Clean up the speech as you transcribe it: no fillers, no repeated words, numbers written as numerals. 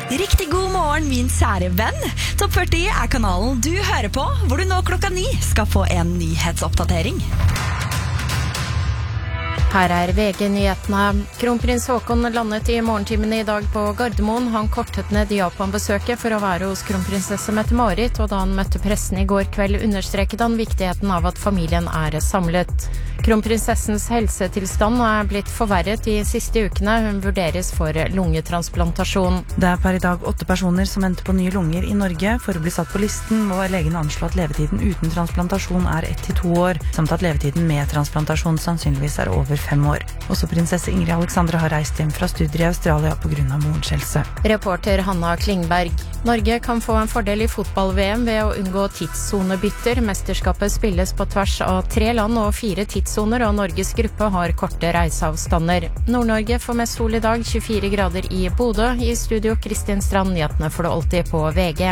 Riktig god morgen, min kjære venn. Topp 40 er kanalen du hører på, hvor du nå 9 skal få en nyhetsoppdatering. Her er VG-nyhetene. Kronprins Håkon landet i morgentimene i dag på Gardermoen. Han kortet ned Japan-besøket for å være hos kronprinsesse Mette-Marit, og da han møtte pressen i går kveld understreket han viktigheten av at familien er samlet. Kronprinsessens helsetilstand er blitt forverret de siste ukene. Hun vurderes for lungetransplantasjon. Det er per i dag 8 personer som venter på nye lunger i Norge. For å bli satt på listen må legen anslå at levetiden uten transplantasjon er 1-2 år, samt at levetiden med transplantasjon sannsynligvis er over 5 år. Også prinsesse Ingrid Alexandra har reist hjem fra studier i Australia på grunn av morens helse. Reporter Hanna Klingberg. Norge kan få en fordel i fotball-VM ved å unngå tidssonebytter. Mesterskapet spilles på tvers av 3 land og 4 tidssoner, og Norges gruppe har korte reiseavstander. Nord-Norge får mest sol i dag, 24 grader i Bodø. I studio Kristin Strand, nyhetene får du alltid på VG.